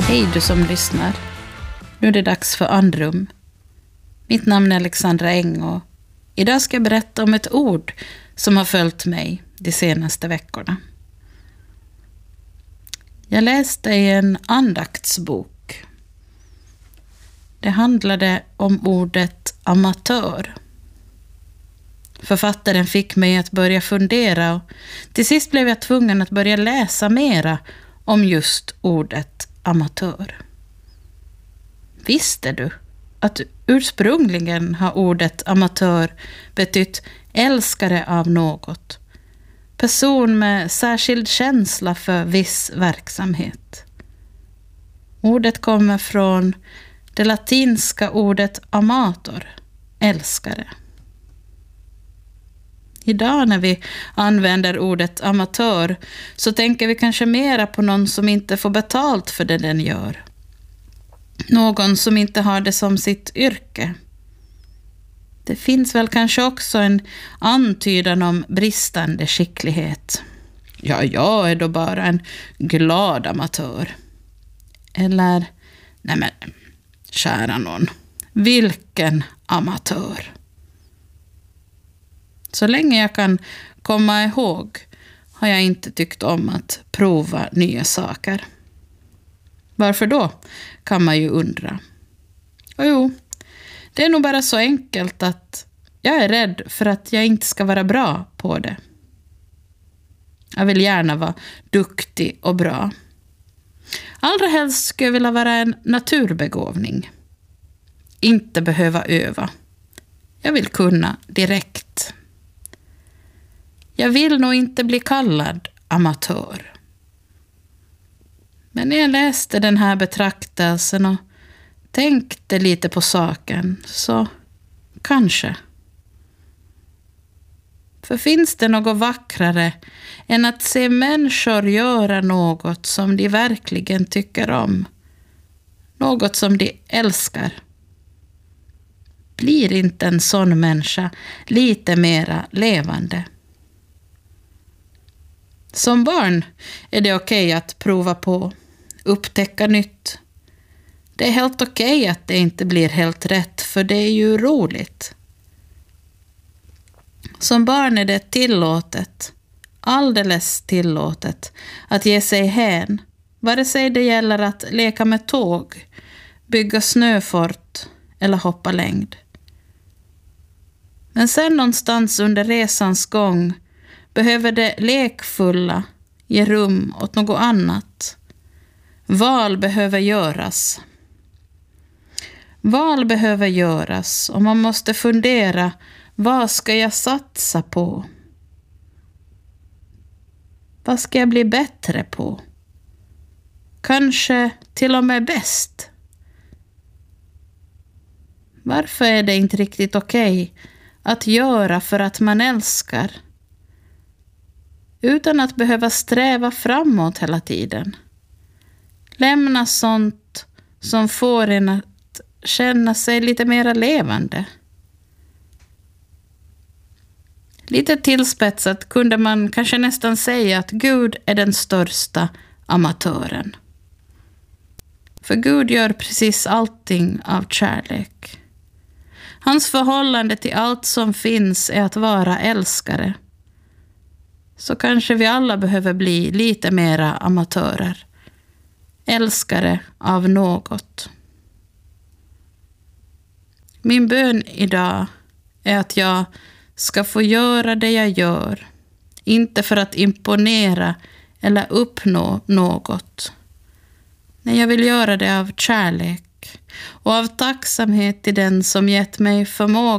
Hej du som lyssnar. Nu är det dags för andrum. Mitt namn är Alexandra Eng och idag ska jag berätta om ett ord som har följt mig de senaste veckorna. Jag läste i en andaktsbok. Det handlade om ordet amatör. Författaren fick mig att börja fundera och till sist blev jag tvungen att börja läsa mera om just ordet amatör. Visste du att ursprungligen har ordet amatör betytt älskare av något? Person med särskild känsla för viss verksamhet. Ordet kommer från det latinska ordet amator, älskare. Idag när vi använder ordet amatör så tänker vi kanske mera på någon som inte får betalt för det den gör. Någon som inte har det som sitt yrke. Det finns väl kanske också en antydan om bristande skicklighet. Ja, jag är då bara en glad amatör. Eller, nej men, kära någon, vilken amatör. Så länge jag kan komma ihåg har jag inte tyckt om att prova nya saker. Varför då? Kan man ju undra. Och jo, det är nog bara så enkelt att jag är rädd för att jag inte ska vara bra på det. Jag vill gärna vara duktig och bra. Allra helst skulle jag vilja vara en naturbegåvning. Inte behöva öva. Jag vill kunna direkt. Jag vill nog inte bli kallad amatör. Men när jag läste den här betraktelsen och tänkte lite på saken så kanske. För finns det något vackrare än att se människor göra något som de verkligen tycker om? Något som de älskar. Blir inte en sån människa lite mera levande? Som barn är det okej att prova på, upptäcka nytt. Det är helt okej att det inte blir helt rätt, för det är ju roligt. Som barn är det tillåtet, alldeles tillåtet, att ge sig hän, vare sig det gäller att leka med tåg, bygga snöfort eller hoppa längd. Men sen någonstans under resans gång behöver det lekfulla ge rum åt något annat. Val behöver göras. Val behöver göras och man måste fundera, vad ska jag satsa på? Vad ska jag bli bättre på? Kanske till och med bäst. Varför är det inte riktigt okej att göra för att man älskar? Utan att behöva sträva framåt hela tiden. Lämna sånt som får en att känna sig lite mer levande. Lite tillspetsat kunde man kanske nästan säga att Gud är den största amatören. För Gud gör precis allting av kärlek. Hans förhållande till allt som finns är att vara älskare. Så kanske vi alla behöver bli lite mera amatörer. Älskare av något. Min bön idag är att jag ska få göra det jag gör. Inte för att imponera eller uppnå något. Nej, jag vill göra det av kärlek och av tacksamhet till den som gett mig förmåga